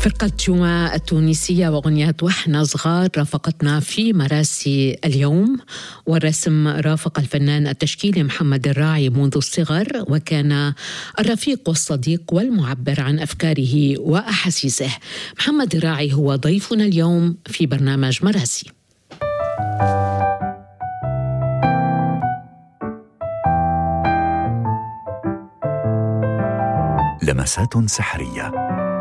فرقة جمعة التونسية وأغنية وإحنا صغار رافقتنا في مراسي اليوم، والرسم رافق الفنان التشكيلي محمد الراعي منذ الصغر، وكان الرفيق والصديق والمعبر عن أفكاره وأحاسيسه. محمد الراعي هو ضيفنا اليوم في برنامج مراسي. لمسات سحرية.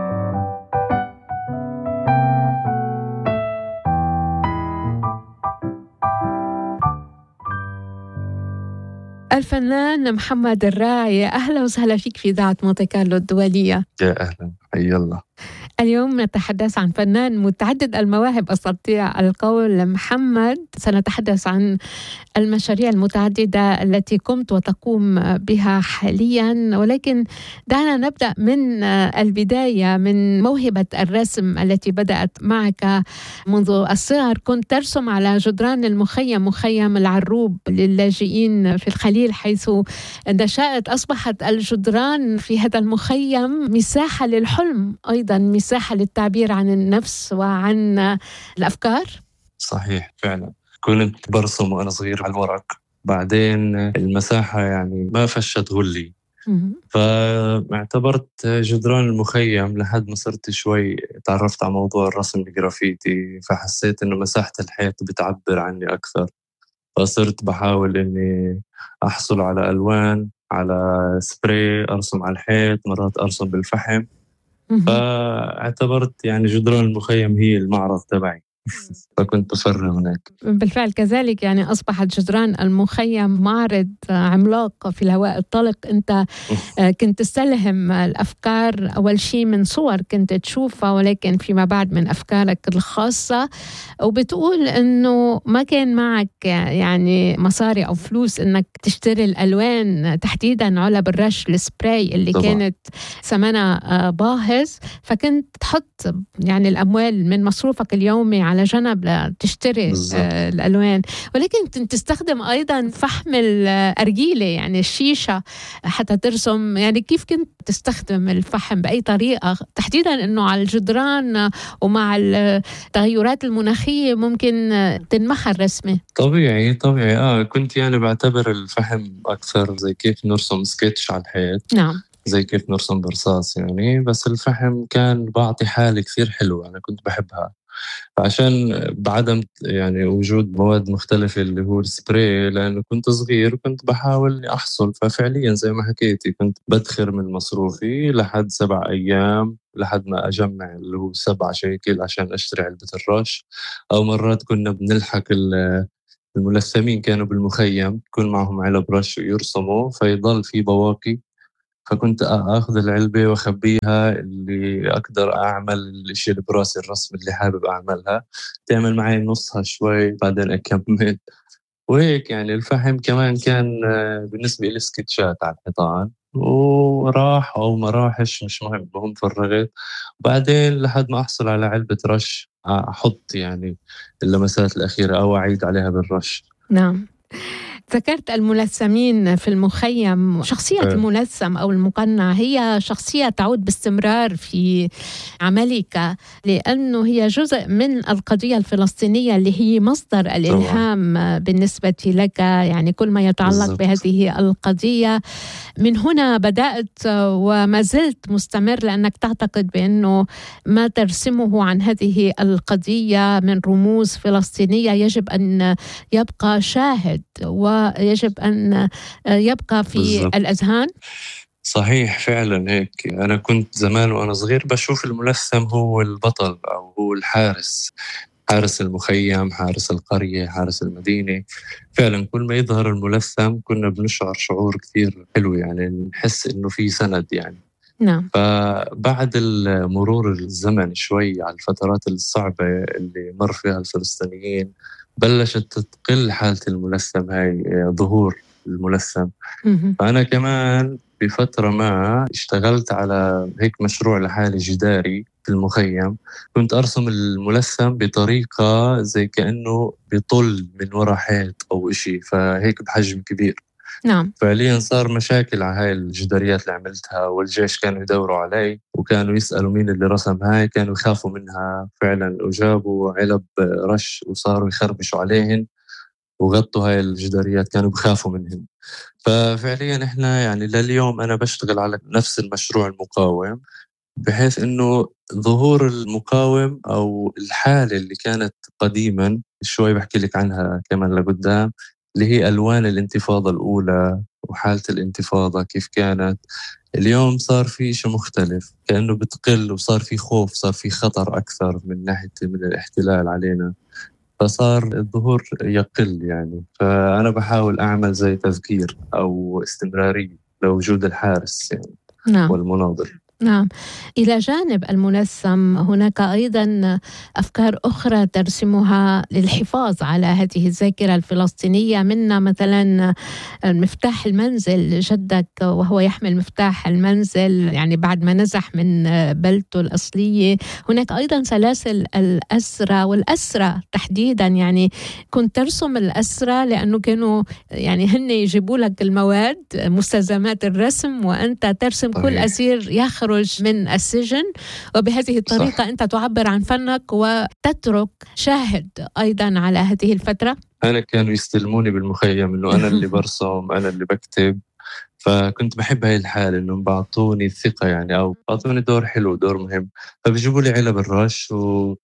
الفنان محمد الراعي، أهلا وسهلا فيك في إذاعة مونتي كارلو الدولية. يا أهلا، حي الله. اليوم نتحدث عن فنان متعدد المواهب، أستطيع القول. محمد، سنتحدث عن المشاريع المتعددة التي قمت وتقوم بها حاليا، ولكن دعنا نبدأ من البداية، من موهبة الرسم التي بدأت معك منذ الصغر. كنت ترسم على جدران المخيم، مخيم العروب للاجئين في الخليل، حيث نشأت. أصبحت الجدران في هذا المخيم مساحة للحلم، أيضا مساحة للتعبير عن النفس وعن الأفكار. صحيح، فعلا كنت برسم وأنا صغير على الورق، بعدين المساحة يعني ما فشت غلي، فاعتبرت جدران المخيم لحد ما صرت شوي تعرفت على موضوع الرسم الجرافيتي، فحسيت إنه مساحة الحيط بتعبر عني أكثر، فصرت بحاول إني أحصل على ألوان، على سبراي أرسم على الحيط، مرات أرسم بالفحم. فاعتبرت يعني جدران المخيم هي المعرض تبعي. فكنت بفرغ هناك. بالفعل كذلك، يعني أصبحت جدران المخيم معرض عملاق في الهواء الطلق. أنت كنت تستلهم الأفكار أول شيء من صور كنت تشوفها، ولكن فيما بعد من أفكارك الخاصة. وبتقول أنه ما كان معك يعني مصاري أو فلوس أنك تشتري الألوان، تحديدا علب الرش السبراي اللي طبعا كانت ثمنها باهظ، فكنت تحط يعني الأموال من مصروفك اليومي على جنب لتشتري الألوان. ولكن كنت تستخدم أيضا فحم الأرجيلة، يعني الشيشة، حتى ترسم. يعني كيف كنت تستخدم الفحم، بأي طريقة، تحديدا أنه على الجدران ومع التغيرات المناخية ممكن تنمحى الرسمة؟ طبيعي كنت يعني بعتبر الفحم أكثر زي كيف نرسم سكتش على الحيط. نعم، زي كيف نرسم برصاص يعني، بس الفحم كان بعطي حالة كثير حلوة، أنا كنت بحبها. عشان بعدم يعني وجود مواد مختلفة اللي هو السبراي، لأنه كنت صغير وكنت بحاول أحصل، ففعليا زي ما حكيتي كنت بدخر من مصروفي لحد 7 أيام لحد ما أجمع اللي هو 7 شيكل عشان أشتري علبة الرش. أو مرات كنا بنلحق الملثمين كانوا بالمخيم يكون معهم علب رش ويرسموا فيضل في بواقي، فكنت أخذ العلبة وأخبيها اللي أقدر أعمل الاشياء اللي براسي، الرسم اللي حابب أعملها، تعمل معي نصها شوي بعدين أكمل. وهيك يعني الفحم كمان كان بالنسبة لي سكتشات على الحيطان، وراح أو ما راحش مش مهم، المهم فرغت. وبعدين لحد ما أحصل على علبة رش أحط يعني اللمسات الأخيرة أو أعيد عليها بالرش. نعم. ذكرت الملثمين في المخيم. شخصية الملثم أو المقنع هي شخصية تعود باستمرار في عملك، لأنه هي جزء من القضية الفلسطينية اللي هي مصدر الإلهام بالنسبة لك، يعني كل ما يتعلق بهذه القضية. من هنا بدأت وما زلت مستمر، لأنك تعتقد بأنه ما ترسمه عن هذه القضية من رموز فلسطينية يجب أن يبقى شاهد ويجب أن يبقى في الأذهان. صحيح، فعلا هيك. أنا كنت زمان وأنا صغير بشوف الملثم هو البطل أو هو الحارس، حارس المخيم، حارس القرية، حارس المدينة. فعلا كل ما يظهر الملثم كنا بنشعر شعور كثير حلو، يعني نحس إنه في سند يعني. نعم. فبعد مرور الزمن شوي على الفترات الصعبة اللي مر فيها الفلسطينيين بلشت تقل حالة الملثم هاي، ظهور الملثم. فأنا كمان بفترة ما اشتغلت على هيك مشروع لحالي جداري في المخيم، كنت أرسم الملثم بطريقة زي كأنه بيطل من وراء حيط أو إشي، فهيك بحجم كبير. نعم. فعليا صار مشاكل على هاي الجداريات اللي عملتها، والجيش كانوا يدوروا علي وكانوا يسألوا مين اللي رسم هاي، كانوا يخافوا منها فعلا، وجابوا علب رش وصاروا يخربشوا عليهن وغطوا هاي الجداريات، كانوا بخافوا منهم. ففعليا احنا يعني لليوم انا بشتغل على نفس المشروع المقاوم، بحيث انه ظهور المقاوم او الحالة اللي كانت قديما شوي بحكي لك عنها كمان لقدام، اللي هي الوان الانتفاضة الاولى وحالة الانتفاضة كيف كانت. اليوم صار في شيء مختلف، كأنه بتقل وصار في خوف، صار في خطر اكثر من ناحية من الاحتلال علينا، فصار الظهور يقل يعني. فأنا بحاول أعمل زي تذكير أو استمرارية لوجود الحارس يعني نعم. والمناضل. نعم. إلى جانب المنسم هناك أيضا أفكار أخرى ترسمها للحفاظ على هذه الذاكرة الفلسطينية، منها مثلا مفتاح المنزل، جدك وهو يحمل مفتاح المنزل يعني بعد ما نزح من بلدته الأصلية. هناك أيضا سلاسل الأسرة والأسرة تحديدا، يعني كنت ترسم الأسرة لأنه كانوا يعني هن يجيبوا لك المواد مستلزمات الرسم وأنت ترسم كل أسير يخرج من السجن، وبهذه الطريقة صح. أنت تعبر عن فنك وتترك شاهد أيضا على هذه الفترة. أنا كانوا يستلموني بالمخيم إنه أنا اللي برسم، أنا اللي بكتب، فكنت بحب هاي الحالة إنهم بعطوني الثقة يعني، أو بعطوني دور حلو، دور مهم. فبيجيبوا لي علب الرش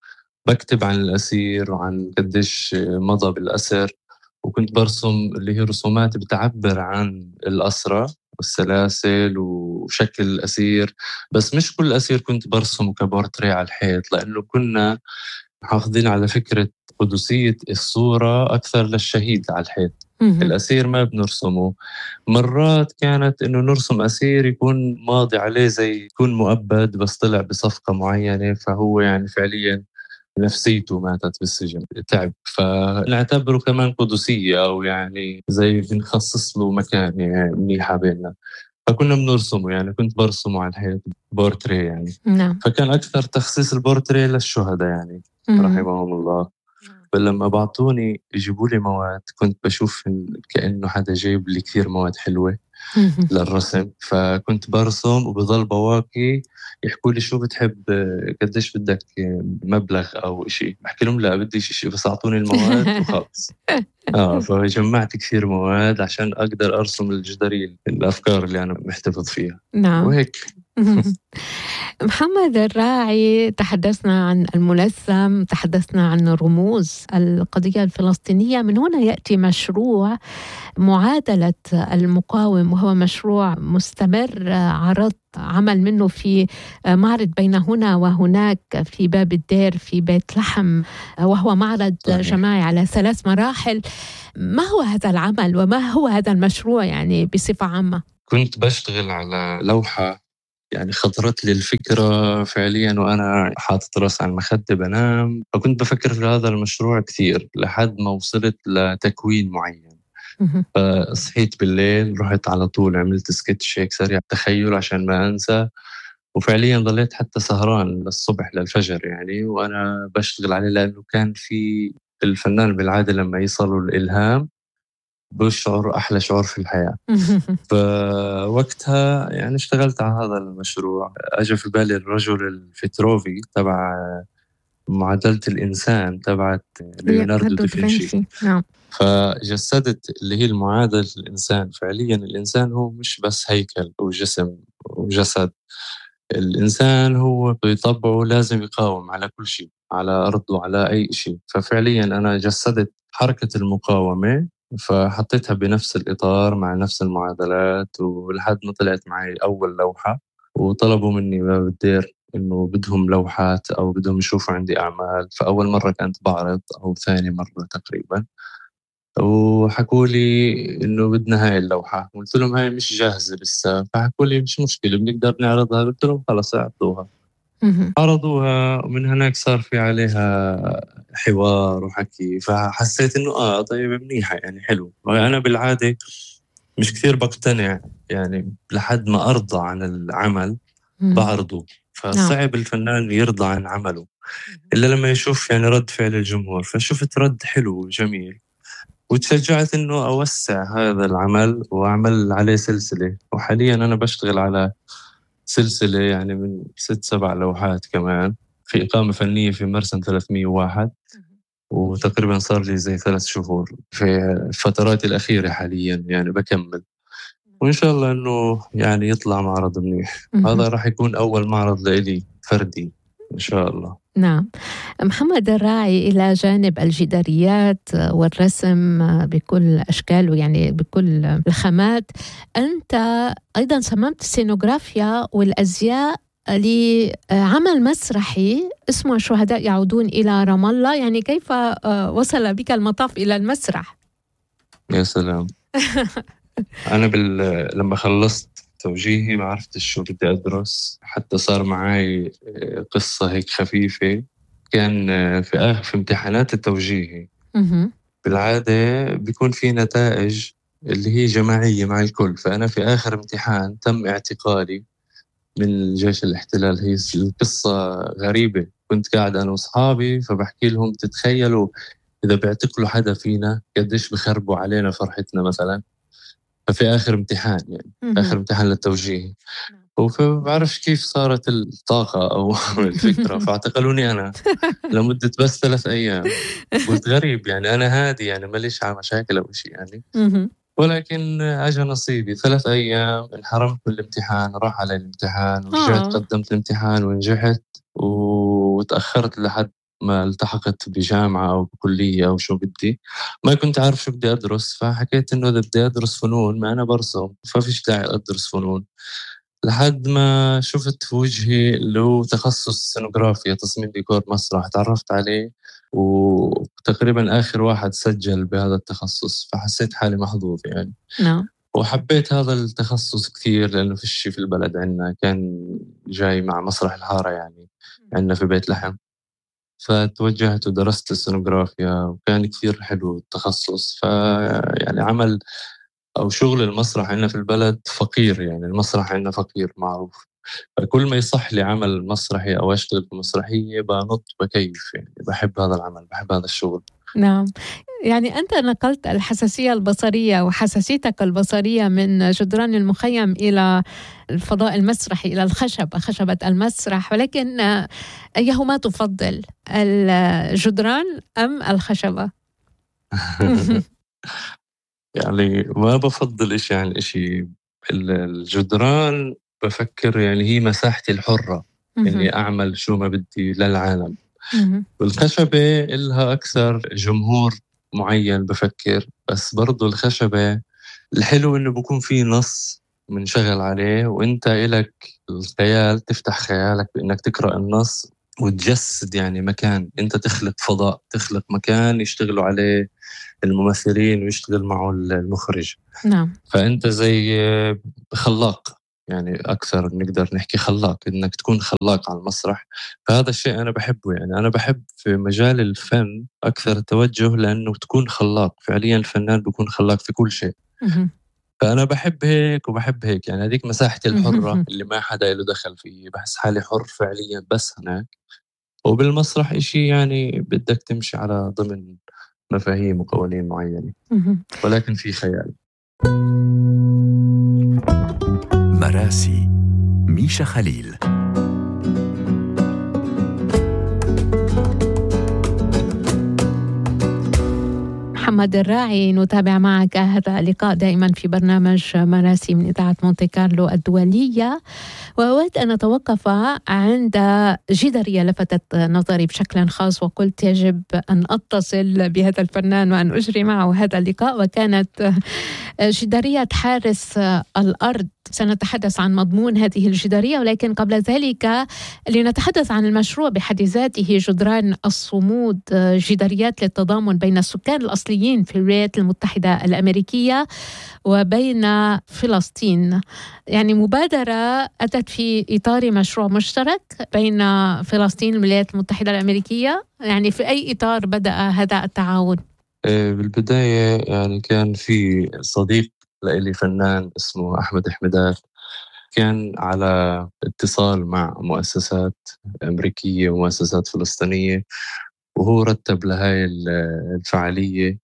وبكتب عن الأسير وعن قديش مضى بالأسر، وكنت برسم اللي هي رسومات بتعبر عن الأسرة والسلاسل وشكل الأسير. بس مش كل أسير كنت برسمه كبورتري على الحيط، لأنه كنا محافظين على فكرة قدسية الصورة أكثر للشهيد على الحيط. الأسير ما بنرسمه. مرات كانت إنه نرسم أسير يكون ماضي عليه زي يكون مؤبد بس طلع بصفقة معينة، فهو يعني فعليا نفسيته ماتت بالسجن، تعب، فنعتبره كمان قدسية أو يعني زي بنخصص له مكان يعني منيحة بيننا، فكنا بنرسمه يعني. كنت برسمه على الحيط بورتري يعني. نعم. فكان أكثر تخصيص البورتري للشهداء يعني رحمهم الله. فلما بعطوني يجيبوا لي مواد كنت بشوف كأنه حدا جايب لي كثير مواد حلوة للرسم، فكنت برسم وبضل بواقي. يحكوا لي شو بتحب، قديش بدك مبلغ أو إشي، بحكي لهم لا بديش إشي، بس أعطوني المواد وخلص. فجمعت كثير مواد عشان أقدر أرسم الجداري الأفكار اللي أنا محتفظ فيها. نعم. وهيك. محمد الراعي، تحدثنا عن المنسم، تحدثنا عن رموز القضية الفلسطينية. من هنا يأتي مشروع معادلة المقاوم، وهو مشروع مستمر عرضت عمل منه في معرض بين هنا وهناك في باب الدير في بيت لحم، وهو معرض جماعي على 3 مراحل. ما هو هذا العمل وما هو هذا المشروع يعني بصفة عامة؟ كنت بشتغل على لوحة يعني، خطرت لي الفكرة فعليا وأنا حاطط رأس على المخدة بنام، فكنت بفكر في هذا المشروع كثير لحد ما وصلت لتكوين معين. فصحيت بالليل، رحت على طول عملت سكتش هيك سريع تخيل عشان ما أنسى، وفعليا ضليت حتى سهران للصبح للفجر يعني وأنا بشتغل عليه، لأنه كان في الفنان بالعادة لما يصلوا الإلهام بشعر أحلى شعور في الحياة. فوقتها يعني اشتغلت على هذا المشروع. أجى في بالي الرجل الفتروفي تبع معادلة الإنسان تبعت ليوناردو دافنشي. نعم. فجسدت اللي هي المعادلة الإنسان. فعليا الإنسان هو مش بس هيكل وجسم وجسد، الإنسان هو بطبعه لازم يقاوم على كل شيء، على أرضه، على أي شيء. ففعليا أنا جسدت حركة المقاومة، فحطيتها بنفس الإطار مع نفس المعادلات، ولحد ما طلعت معي أول لوحة. وطلبوا مني باب الدير إنه بدهم لوحات أو بدهم يشوفوا عندي أعمال. فأول مرة كانت بعرض أو ثاني مرة تقريبا، وحكوا لي إنه بدنا هاي اللوحة. قلت لهم هاي مش جاهزة لسه، فحكوا لي مش مشكلة بنقدر نعرضها. قلت لهم خلاص اعرضوها. عرضوها، ومن هناك صار في عليها حوار وحكي، فحسيت إنه طيب منيحة يعني حلو. وأنا بالعادة مش كثير بقتنع يعني لحد ما أرضى عن العمل بعرضه، فصعب الفنان يرضى عن عمله إلا لما يشوف يعني رد فعل الجمهور. فشفت رد حلو وجميل، وتشجعت إنه أوسع هذا العمل وأعمل عليه سلسلة. وحاليا أنا بشتغل على سلسلة يعني من 6-7 لوحات كمان، في إقامة فنية في مرسم 301، وتقريبا صار لي زي 3 شهور في الفترات الأخيرة حاليا يعني بكمل. وإن شاء الله إنه يعني يطلع معرض منيح. هذا راح يكون أول معرض لإلي فردي إن شاء الله. نعم. محمد الراعي، إلى جانب الجداريات والرسم بكل أشكاله يعني بكل الخامات، أنت أيضا صممت السينوغرافيا والأزياء لعمل مسرحي اسمه الشهداء يعودون إلى رام الله. يعني كيف وصل بك المطاف إلى المسرح؟ يا سلام. أنا لما خلصت توجيهي ما عرفتش شو بدي أدرس، حتى صار معي قصة هيك خفيفة. كان في امتحانات التوجيهي بالعادة بيكون في نتائج اللي هي جماعية مع الكل، فأنا في آخر امتحان تم اعتقالي من جيش الاحتلال. هي القصة غريبة. كنت قاعد أنا وأصحابي فبحكي لهم تتخيلوا إذا بيعتقلوا حدا فينا قديش بخربوا علينا فرحتنا مثلا. ففي آخر امتحان يعني آخر امتحان للتوجيه، وفبعرفش كيف صارت الطاقة أو الفكرة، فاعتقلوني أنا لمدة بس 3 أيام. قلت غريب يعني، أنا هادي يعني ماليش على مشاكل أو شيء يعني. ولكن أجا نصيبي 3 أيام انحرمت من الامتحان، راح على الامتحان ورجعت قدمت الامتحان ونجحت، وتأخرت لحد ما التحقت بجامعة أو بكلية أو شو بدي. ما كنت عارف شو بدي أدرس، فحكيت إنه إذا بدي أدرس فنون ما أنا برسم ففيش داعي أدرس فنون. لحد ما شفت في وجهي اللي هو تخصص سينوغرافيا، تصميم ديكور مسرح، تعرفت عليه وتقريبا آخر واحد سجل بهذا التخصص، فحسيت حالي محظوظ يعني. نعم. وحبيت هذا التخصص كثير لأنه في الشيء في البلد عندنا كان جاي مع مسرح الحارة يعني عندنا في بيت لحم. فتوجهت ودرست السينوغرافيا وكان كثير حلو التخصص. يعني عمل أو شغل المسرح عندنا في البلد فقير، يعني المسرح عندنا فقير معروف. فكل ما يصح لي عمل مسرحي أو أشتغل في مسرحية بنط بكيف يعني. بحب هذا العمل، بحب هذا الشغل. نعم. يعني أنت نقلت الحساسية البصرية وحساسيتك البصرية من جدران المخيم إلى الفضاء المسرحي، إلى خشبة المسرح، ولكن أيهما تفضل، الجدران أم الخشبة؟ يعني ما بفضل إشي عن إشي. الجدران بفكر يعني هي مساحتي الحرة إني أعمل شو ما بدي للعالم. والخشبة إلها أكثر جمهور معين بفكر. بس برضو الخشبة الحلو إنه بكون فيه نص منشغل عليه، وإنت إلك الخيال، تفتح خيالك بإنك تقرأ النص وتجسد يعني مكان. أنت تخلق فضاء، تخلق مكان يشتغلوا عليه الممثلين ويشتغل معه المخرج. نعم. فأنت زي خلاق يعني، أكثر نقدر نحكي خلاق، إنك تكون خلاق على المسرح. فهذا الشيء أنا بحبه يعني. أنا بحب في مجال الفن أكثر توجه لأنه تكون خلاق فعليا. الفنان بيكون خلاق في كل شيء. فأنا بحب هيك وبحب هيك يعني. هذيك مساحتي الحرة اللي ما حدا له دخل فيه، بحس حالي حر فعليا بس هناك. وبالمسرح إشي يعني بدك تمشي على ضمن مفاهيم وقوانين معينة، ولكن في خيال. مراسي ميشا خليل. محمد الراعي، نتابع معك هذا اللقاء دائما في برنامج مراسي من إذاعة مونتي كارلو الدولية. وأود أن أتوقف عند جدارية لفتت نظري بشكل خاص، وقلت يجب أن أتصل بهذا الفنان وأن أجري معه هذا اللقاء. وكانت جدارية حارس الأرض. سنتحدث عن مضمون هذه الجدارية، ولكن قبل ذلك لنتحدث عن المشروع بحد ذاته، جدران الصمود، جداريات للتضامن بين السكان الأصليين في الولايات المتحدة الأمريكية وبين فلسطين. يعني مبادرة أتت في إطار مشروع مشترك بين فلسطين والولايات المتحدة الأمريكية. يعني في أي إطار بدأ هذا التعاون؟ بالبداية يعني كان في صديق لإلي فنان اسمه أحمد حمدات، كان على اتصال مع مؤسسات أمريكية ومؤسسات فلسطينية، وهو رتب لهاي الفعالية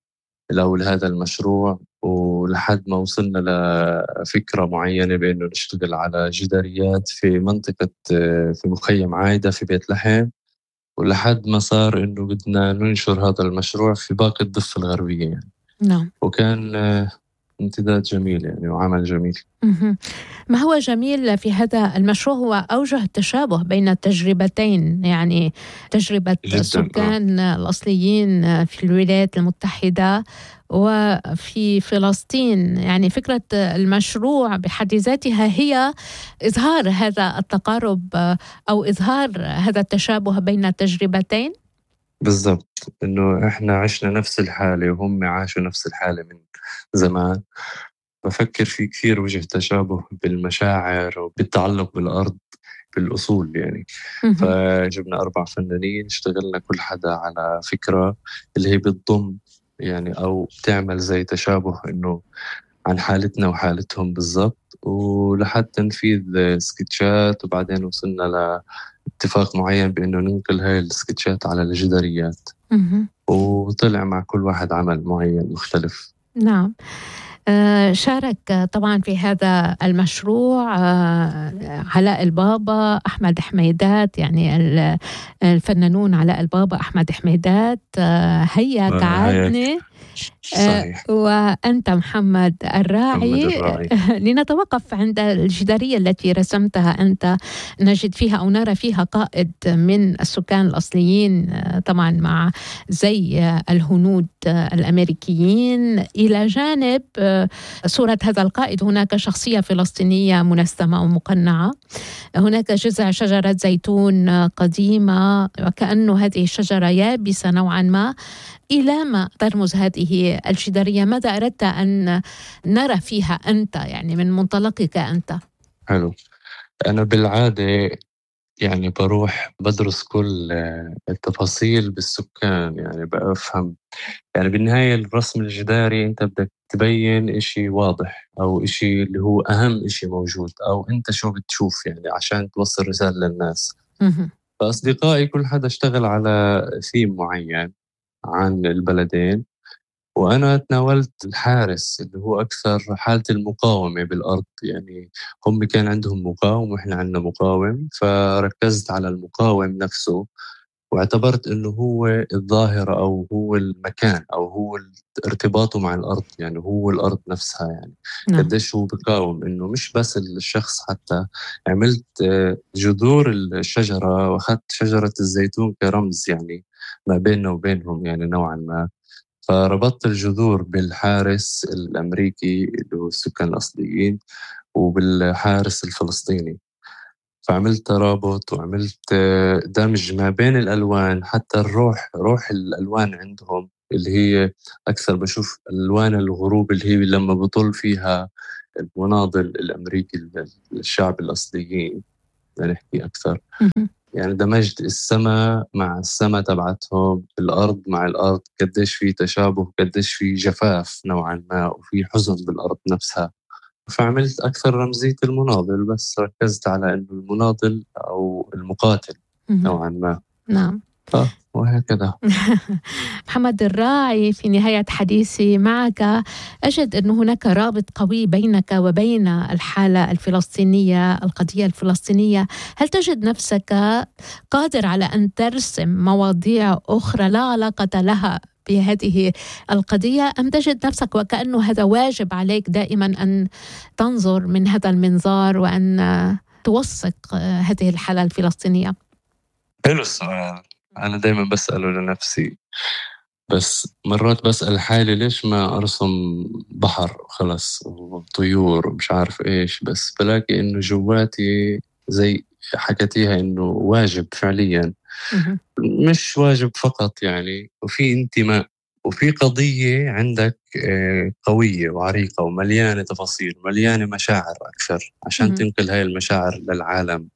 لهذا المشروع، ولحد ما وصلنا لفكرة معينة بأنه نشتغل على جداريات في منطقة في مخيم عايدة في بيت لحم، ولحد ما صار إنه بدنا ننشر هذا المشروع في باقي الضفة الغربية يعني. نعم. وكان امتداد جميل يعني وعمل جميل. ما هو جميل في هذا المشروع هو أوجه التشابه بين التجربتين، يعني تجربة السكان الأصليين في الولايات المتحدة وفي فلسطين. يعني فكرة المشروع بحد ذاتها هي إظهار هذا التقارب أو إظهار هذا التشابه بين التجربتين. بالضبط، إنه إحنا عشنا نفس الحالة وهم عاشوا نفس الحالة من زمان. بفكر في كثير وجه تشابه بالمشاعر وبالتعلق بالأرض بالأصول يعني. فجبنا 4 فنانين اشتغلنا كل حدا على فكرة اللي هي بتضم يعني أو بتعمل زي تشابه إنه عن حالتنا وحالتهم بالضبط، ولحد تنفيذ سكتشات. وبعدين وصلنا لاتفاق معين بإنه ننقل هاي السكتشات على الجداريات، وطلع مع كل واحد عمل معين مختلف. نعم. شارك طبعا في هذا المشروع علاء البابا، أحمد حميدات، يعني الفنانون علاء البابا، أحمد حميدات، هيا قعدني، وأنت محمد الراعي. لنتوقف عند الجدارية التي رسمتها أنت، نجد فيها أو نرى فيها قائد من السكان الأصليين طبعا مع زي الهنود الأمريكيين، إلى جانب صورة هذا القائد هناك شخصية فلسطينية منسمة ومقنعة، هناك جذع شجرة زيتون قديمة وكأنه هذه الشجرة يابسة نوعا ما. إلى ما ترمز هذه الجدارية؟ ماذا أردت أن نرى فيها أنت، يعني من منطلقك أنت؟ حلو. أنا بالعادة يعني بروح بدرس كل التفاصيل بالسكان، يعني بفهم يعني بالنهاية الرسم الجداري أنت بدك تبين إشي واضح أو إشي اللي هو أهم إشي موجود، أو أنت شو بتشوف يعني عشان توصل رسالة للناس. فأصدقائي كل حدا اشتغل على ثيم معين عن البلدين، وأنا تناولت الحارس اللي هو أكثر حالة المقاومة بالأرض. يعني هم كان عندهم مقاوم وإحنا عندنا مقاوم، فركزت على المقاوم نفسه، واعتبرت إنه هو الظاهرة أو هو المكان أو هو ارتباطه مع الأرض، يعني هو الأرض نفسها يعني. قديش هو بقاوم، إنه مش بس الشخص. حتى عملت جذور الشجرة وأخذت شجرة الزيتون كرمز يعني ما بيننا وبينهم يعني نوعا ما. فربطت الجذور بالحارس الأمريكي اللي هو السكان الأصليين وبالحارس الفلسطيني، فعملت ترابط وعملت دمج ما بين الألوان. حتى روح الألوان عندهم اللي هي أكثر بشوف ألوان الغروب اللي هي لما بطل فيها المناضل الأمريكي الشعب الأصليين نحكي أكثر. يعني دمجت السماء مع السماء تبعتهم، الأرض مع الأرض، قديش في تشابه، قديش في جفاف نوعا ما وفي حزن بالأرض نفسها. فعملت أكثر رمزية المناضل، بس ركزت على أنه المناضل أو المقاتل نوعا ما. نعم. وهكذا. محمد الراعي، في نهاية حديثي معك أجد أن هناك رابط قوي بينك وبين الحالة الفلسطينية، القضية الفلسطينية. هل تجد نفسك قادر على أن ترسم مواضيع أخرى لا علاقة لها بهذه القضية، أم تجد نفسك وكأنه هذا واجب عليك دائما أن تنظر من هذا المنظار وأن توثق هذه الحالة الفلسطينية؟ حلو السؤال. أنا دايما بسأله لنفسي، بس مرات بسأل حالي ليش ما أرسم بحر وخلص وطيور ومش عارف إيش، بس بلاقي إنه جواتي زي حكيتيها إنه واجب فعليا، مش واجب فقط يعني، وفي انتماء وفي قضية عندك قوية وعريقة ومليانة تفاصيل مليانة مشاعر أكثر عشان تنقل هاي المشاعر للعالم.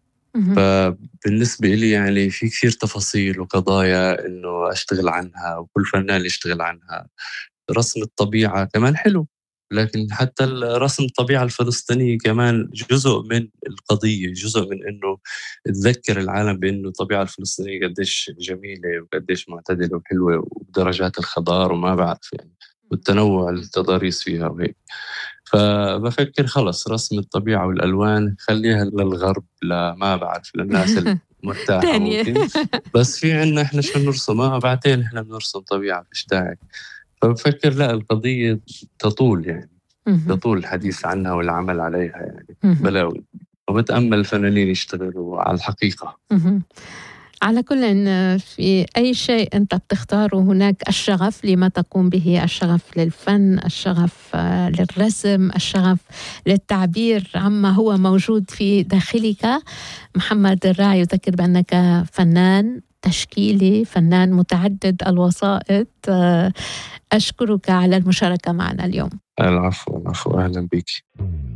فبالنسبة لي يعني في كثير تفاصيل وقضايا إنه أشتغل عنها، وكل فنان يشتغل عنها. رسم الطبيعة كمان حلو، لكن حتى رسم الطبيعة الفلسطينية كمان جزء من القضية، جزء من إنه تذكر العالم بإنه الطبيعة الفلسطينية قديش جميلة وقديش معتدلة وحلوة ودرجات الخضار وما بعرف يعني، والتنوع التضاريس فيها وهيك. فبفكر خلص رسم الطبيعة والألوان خليها للغرب، ما بعرف للناس المرتاحة ممكن، بس في عنا إحنا شو نرسمها بعدين إحنا بنرسم طبيعة فيش داعي. فبفكر لا، القضية تطول يعني، تطول الحديث عنها والعمل عليها يعني بلاوي، وبتأمل الفنانين يشتغلوا على الحقيقة. على كل إن في أي شيء أنت بتختاره هناك الشغف لما تقوم به، الشغف للفن، الشغف للرسم، الشغف للتعبير عما هو موجود في داخلك. محمد الراعي يذكر بأنك فنان تشكيلي، فنان متعدد الوسائط. أشكرك على المشاركة معنا اليوم. العفو، أهلا بك.